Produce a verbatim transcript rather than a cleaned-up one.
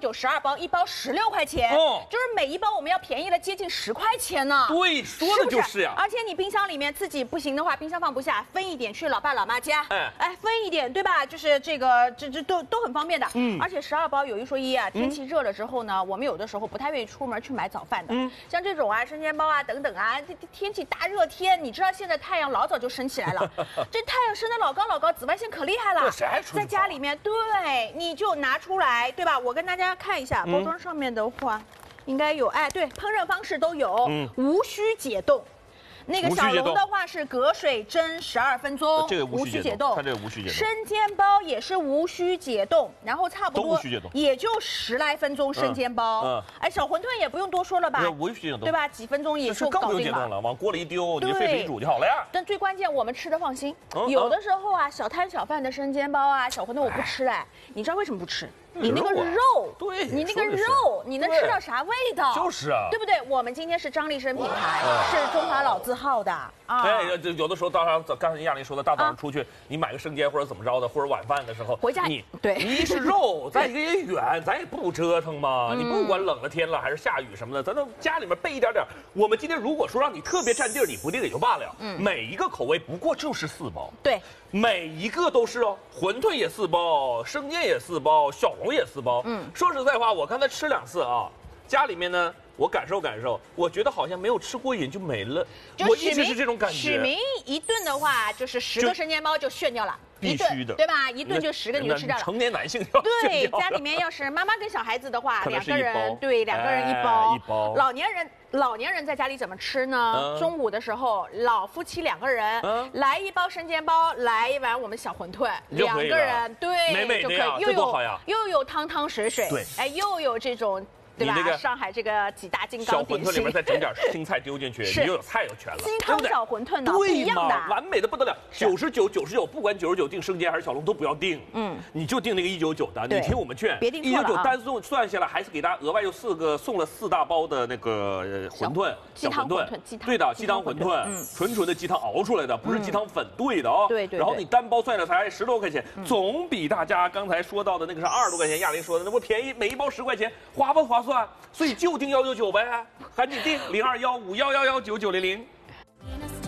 有十二包，一包十六块钱，哦，就是每一包我们要便宜了接近十块钱呢。 对，说的就是呀。 而且你冰箱里面自己不行的话，冰箱放不下，分一点去老爸老妈家，哎哎，分一点，对吧？就是这个这这都都很方便的。嗯，而且十二包有一说一啊，天气热了之后呢，我们有的时候不太愿意出门去买早饭的。嗯，像这种啊，生煎包啊等等啊，这天气大热天，你知道现在太阳老早就升起来了，这太阳升得老高老高，紫外线可厉害了。 谁还出去跑？ 在家里面，对，你就拿出来，对吧？我跟大家看一下包装上面的话，应该有，哎，对，烹饪方式都有，嗯，无需解冻。那个小笼的话是隔水蒸十二分钟， 这个无需解冻。看这个无需解冻。 生煎包也是无需解冻，然后差不多也就十来分钟生煎包。嗯，哎，小馄饨也不用多说了吧？ 无需解冻， 对吧？几分钟也就搞定了。 更不用解冻了，往锅里一丢，你沸水煮就好了呀。 但最关键，我们吃的放心。有的时候啊，小摊小贩的生煎包啊、小馄饨我不吃哎，你知道为什么不吃？你那个肉， 对， 你那个肉，你能吃到啥味道？ 就是啊， 对不对？我们今天是张立生品牌，是中华老字号的啊。 哎，有的时候早上刚才亚玲说的，大早上出去，你买个生煎或者怎么着的，或者晚饭的时候， 回家你对， 一是肉，再一个也远，咱也不折腾嘛。你不管冷了天了还是下雨什么的，咱都家里面备一点点。我们今天如果说让你特别占地儿，你不定也就罢了。嗯，每一个口味不过就是四包。 对。 每一个都是哦，馄饨也四包，生煎也四包，小笼也四包。嗯，说实在话，我刚才吃两次啊，家里面呢，我感受感受，我觉得好像没有吃过瘾就没了。我一直是这种感觉。 许明一顿的话，就是十个生煎包就炫掉了。 必须的， 对吧？一顿就十个你就吃掉了。 成年男性要对，家里面要是妈妈跟小孩子的话，两个人对两个人一包。 一包。 老年人老年人在家里怎么吃呢？中午的时候，老夫妻两个人来一包生煎包，来一碗我们小馄饨，两个人对美美就可以， 又有又有汤汤水水， 对， 哎，又有这种。对吧？上海这个几大金刚点心， 小馄饨里面再整点青菜丢进去，你又有菜又全了。 鸡汤小馄饨呢， 对一样的， 完美的不得了。九十九、九十九，不管九十九订生煎还是小笼都不要订，嗯，你就订那个一九九的。你听我们劝， 别订错了。 一九九单送算下来，还是给大家额外又四个送了四大包的那个馄饨， 小馄饨， 对的，鸡汤馄饨，纯纯的鸡汤熬出来的，不是鸡汤粉兑的哦。 对对。 然后你单包算下来才十多块钱，总比大家刚才说到的那个是二十多块钱，亚玲说的那不便宜，每一包十块钱，划不划算？所以就订幺九九呗，赶紧订零二幺五幺幺幺九九零零。